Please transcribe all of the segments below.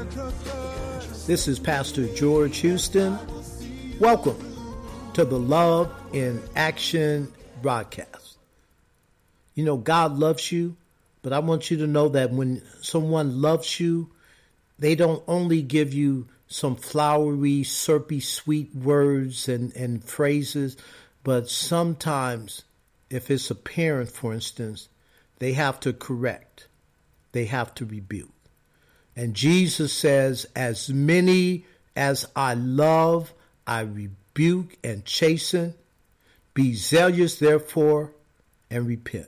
This is Pastor George Houston. Welcome to the Love in Action broadcast. You know, God loves you, but I want you to know that when someone loves you, they don't only give you some flowery, syrupy, sweet words and phrases, but sometimes, if it's a parent, for instance, they have to correct. They have to rebuke. And Jesus says, as many as I love, I rebuke and chasten. Be zealous, therefore, and repent.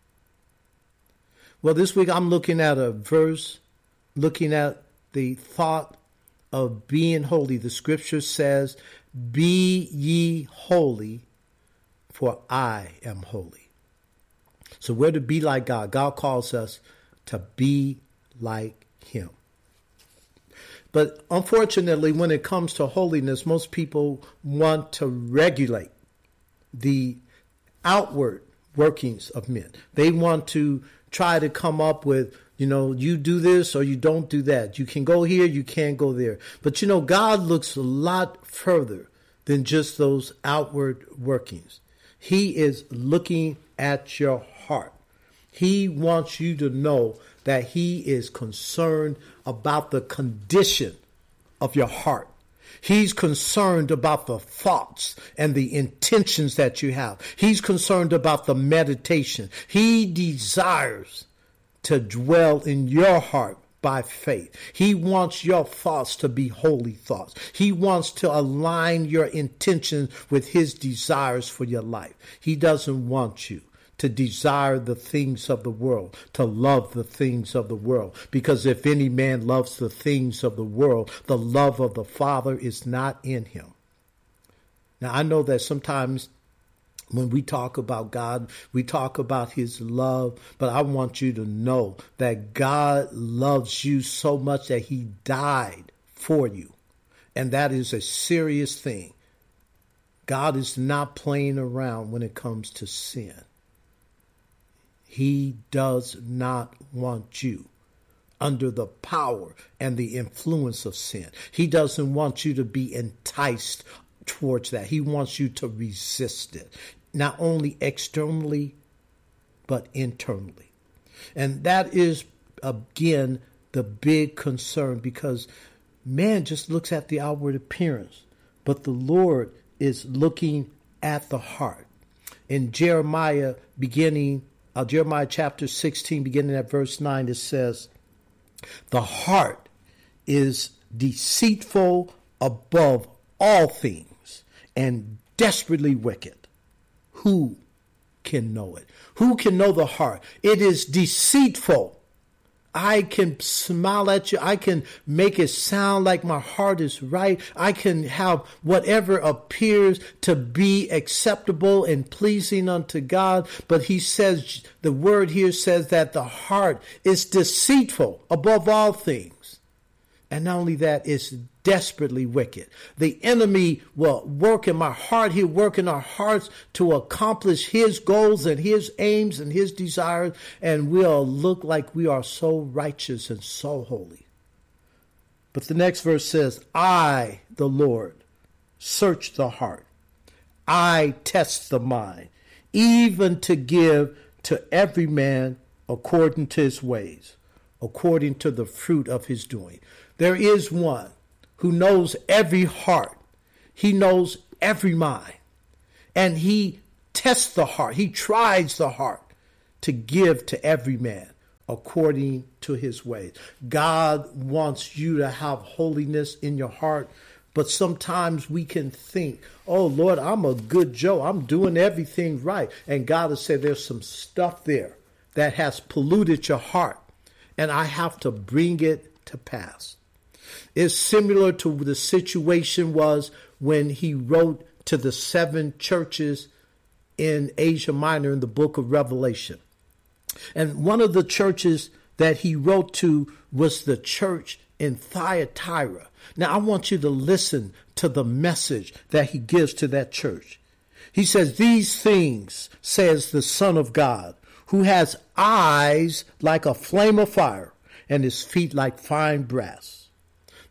Well, this week I'm looking at a verse, looking at the thought of being holy. The scripture says, be ye holy, for I am holy. So we're to be like God. God calls us to be like him. But unfortunately, when it comes to holiness, most people want to regulate the outward workings of men. They want to try to come up with, you do this or you don't do that. You can go here, you can't go there. But God looks a lot further than just those outward workings. He is looking at your heart. He wants you to know that he is concerned about the condition of your heart. He's concerned about the thoughts and the intentions that you have. He's concerned about the meditation. He desires to dwell in your heart by faith. He wants your thoughts to be holy thoughts. He wants to align your intentions with his desires for your life. He doesn't want you to desire the things of the world, to love the things of the world. Because if any man loves the things of the world, the love of the Father is not in him. Now, I know that sometimes when we talk about God, we talk about his love, but I want you to know that God loves you so much that he died for you. And that is a serious thing. God is not playing around when it comes to sin. He does not want you under the power and the influence of sin. He doesn't want you to be enticed towards that. He wants you to resist it, not only externally, but internally. And that is, again, the big concern, because man just looks at the outward appearance, but the Lord is looking at the heart. In Jeremiah chapter 16, beginning at verse 9, it says, the heart is deceitful above all things and desperately wicked. Who can know it? Who can know the heart? It is deceitful. I can smile at you. I can make it sound like my heart is right. I can have whatever appears to be acceptable and pleasing unto God. But he says, the word here says that the heart is deceitful above all things. And not only that, it's desperately wicked. The enemy will work in my heart. He'll work in our hearts to accomplish his goals and his aims and his desires. And we'll look like we are so righteous and so holy. But the next verse says, I, the Lord, search the heart. I test the mind, even to give to every man according to his ways, according to the fruit of his doing. There is one who knows every heart. He knows every mind. And he tests the heart. He tries the heart to give to every man according to his ways. God wants you to have holiness in your heart. But sometimes we can think, oh, Lord, I'm a good Joe. I'm doing everything right. And God has said there's some stuff there that has polluted your heart. And I have to bring it to pass. It's similar to the situation was when he wrote to the 7 churches in Asia Minor in the book of Revelation. And one of the churches that he wrote to was the church in Thyatira. Now, I want you to listen to the message that he gives to that church. He says, these things says the Son of God, who has eyes like a flame of fire and his feet like fine brass.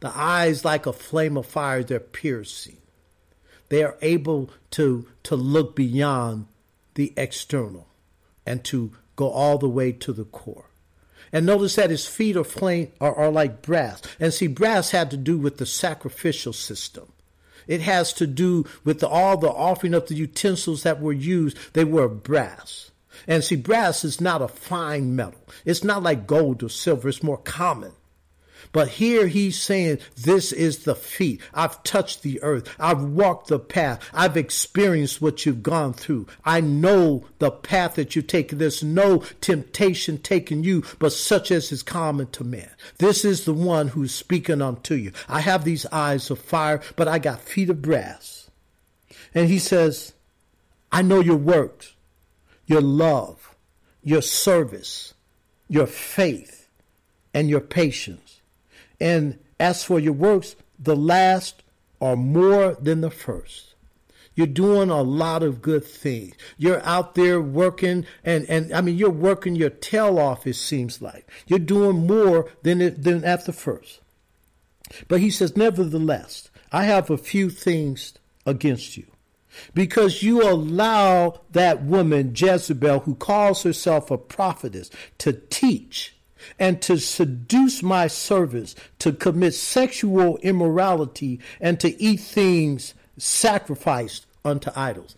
The eyes like a flame of fire, they're piercing. They are able to look beyond the external and to go all the way to the core. And notice that his feet are like brass. And see, brass had to do with the sacrificial system. It has to do with all the offering of the utensils that were used. They were brass. And see, brass is not a fine metal. It's not like gold or silver. It's more common. But here he's saying, this is the feet. I've touched the earth. I've walked the path. I've experienced what you've gone through. I know the path that you've taken. There's no temptation taking you, but such as is common to man. This is the one who's speaking unto you. I have these eyes of fire, but I got feet of brass. And he says, I know your works, your love, your service, your faith, and your patience. And as for your works, the last are more than the first. You're doing a lot of good things. You're out there working, and I mean, you're working your tail off, it seems like. You're doing more than at the first. But he says, nevertheless, I have a few things against you. Because you allow that woman, Jezebel, who calls herself a prophetess, to teach and to seduce my servants to commit sexual immorality and to eat things sacrificed unto idols.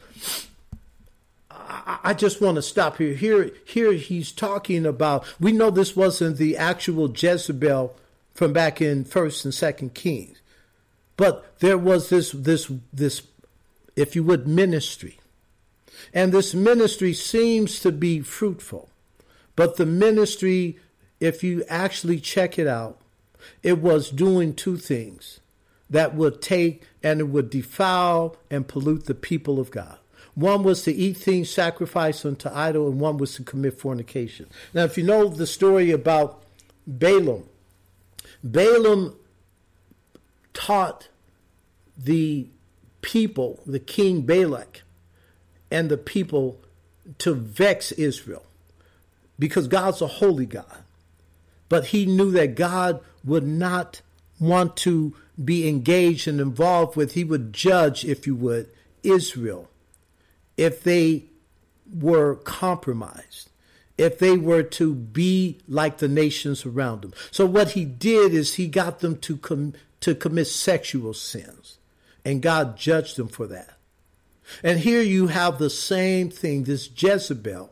I just want to stop here. Here he's talking about, we know this wasn't the actual Jezebel from back in 1st and 2nd Kings, but there was this, if you would, ministry. And this ministry seems to be fruitful, but the ministry, if you actually check it out, it was doing two things that would take and it would defile and pollute the people of God. One was to eat things sacrificed unto idol, and one was to commit fornication. Now, if you know the story about Balaam, Balaam taught the people, the king Balak, and the people to vex Israel because God's a holy God. But he knew that God would not want to be engaged and involved with, he would judge, if you would, Israel if they were compromised, if they were to be like the nations around them. So what he did is he got them to commit sexual sins, and God judged them for that. And here you have the same thing. This Jezebel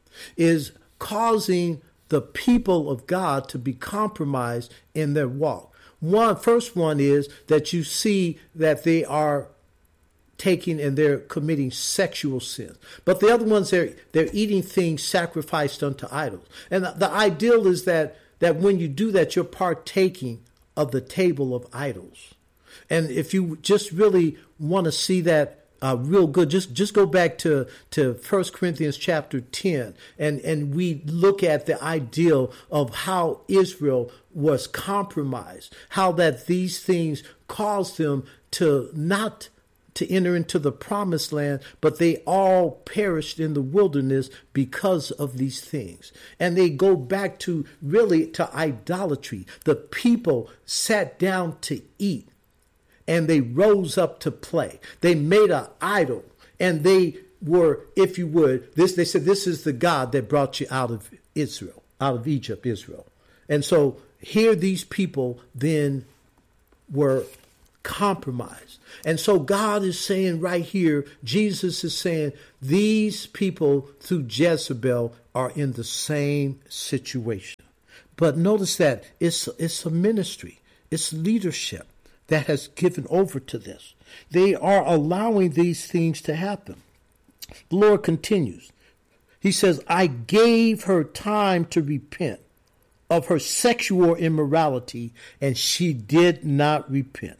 is causing the people of God to be compromised in their walk. First one is that you see that they are taking and they're committing sexual sins. But the other ones, they're eating things sacrificed unto idols. And the ideal is that when you do that, you're partaking of the table of idols. And if you just really want to see that real good, just go back to 1 Corinthians chapter 10, and we look at the ideal of how Israel was compromised, how that these things caused them to not to enter into the promised land, but they all perished in the wilderness because of these things. And they go back to idolatry. The people sat down to eat, and they rose up to play. They made an idol, and they were, if you would, they said, this is the God that brought you out of Israel, out of Egypt, Israel. And so here these people then were compromised. And so God is saying right here, Jesus is saying, these people through Jezebel are in the same situation. But notice that it's a ministry, it's leadership that has given over to this. They are allowing these things to happen. The Lord continues. He says, I gave her time to repent of her sexual immorality, and she did not repent.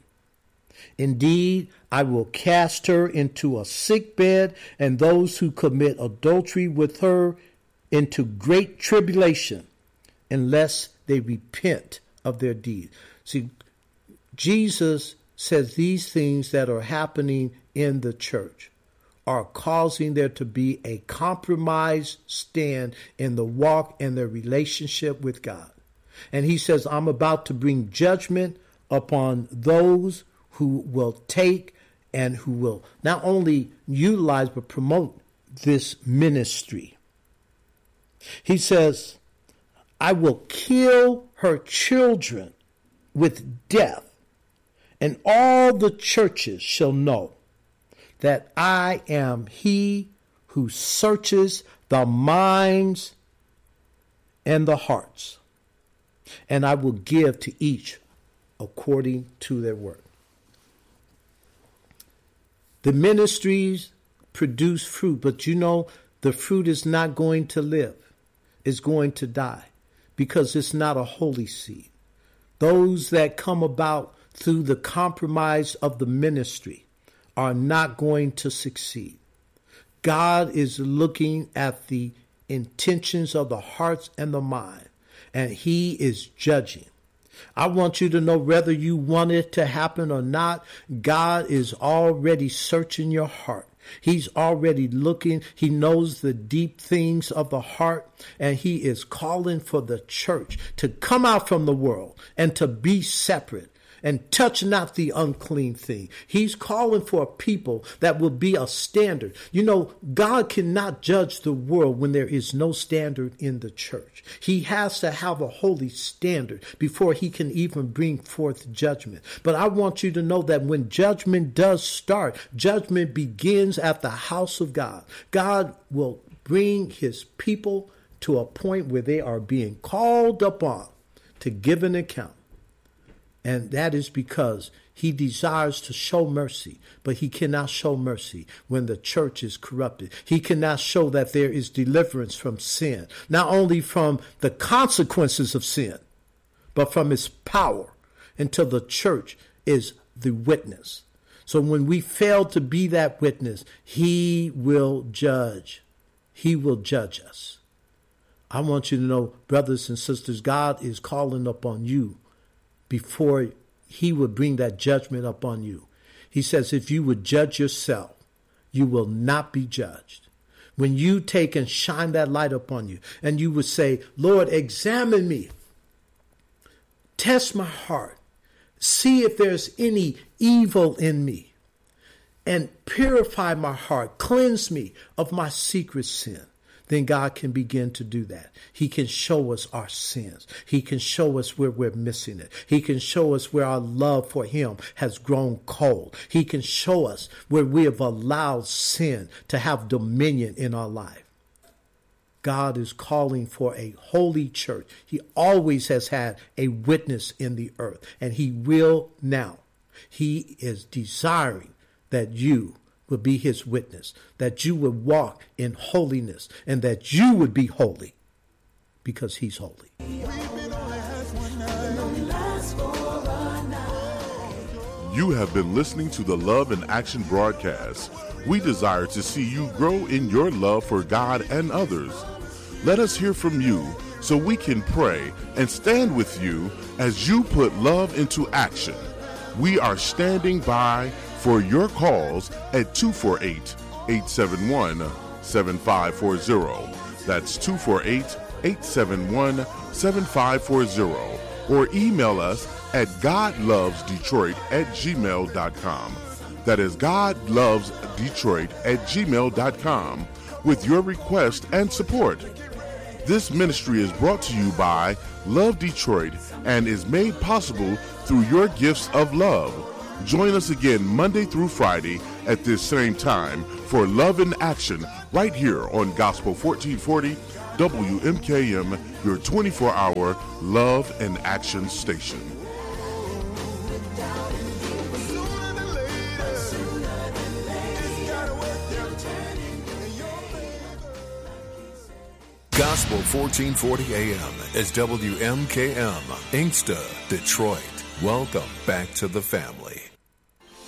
Indeed, I will cast her into a sick bed, and those who commit adultery with her into great tribulation, unless they repent of their deeds. See, Jesus says these things that are happening in the church are causing there to be a compromised stand in the walk and the relationship with God. And he says, I'm about to bring judgment upon those who will take and who will not only utilize but promote this ministry. He says, I will kill her children with death, and all the churches shall know that I am he who searches the minds and the hearts, and I will give to each according to their work. The ministries produce fruit, but you know the fruit is not going to live. It's going to die because it's not a holy seed. Those that come about through the compromise of the ministry are not going to succeed. God is looking at the intentions of the hearts and the mind, and he is judging. I want you to know, whether you want it to happen or not, God is already searching your heart. He's already looking. He knows the deep things of the heart, and he is calling for the church to come out from the world and to be separate and touch not the unclean thing. He's calling for a people that will be a standard. You know, God cannot judge the world when there is no standard in the church. He has to have a holy standard before he can even bring forth judgment. But I want you to know that when judgment does start, judgment begins at the house of God. God will bring his people to a point where they are being called upon to give an account. And that is because he desires to show mercy, but he cannot show mercy when the church is corrupted. He cannot show that there is deliverance from sin, not only from the consequences of sin, but from its power, until the church is the witness. So when we fail to be that witness, he will judge. He will judge us. I want you to know, brothers and sisters, God is calling upon you before he would bring that judgment upon you. He says, if you would judge yourself, you will not be judged. When you take and shine that light upon you, and you would say, Lord, examine me, test my heart, see if there's any evil in me, and purify my heart, cleanse me of my secret sin. Then God can begin to do that. He can show us our sins. He can show us where we're missing it. He can show us where our love for him has grown cold. He can show us where we have allowed sin to have dominion in our life. God is calling for a holy church. He always has had a witness in the earth, and he will now. He is desiring that you would be his witness, that you would walk in holiness, and that you would be holy because he's holy. You have been listening to the Love in Action broadcast. We desire to see you grow in your love for God and others. Let us hear from you so we can pray and stand with you as you put love into action. We are standing by for your calls at 248-871-7540. That's 248-871-7540. Or email us at godlovesdetroit@gmail.com. That is godlovesdetroit@gmail.com with your request and support. This ministry is brought to you by Love Detroit and is made possible through your gifts of love. Join us again Monday through Friday at this same time for Love in Action right here on Gospel 1440 WMKM, your 24-hour Love and Action station. Gospel 1440 AM is WMKM, Inkster, Detroit. Welcome back to the family.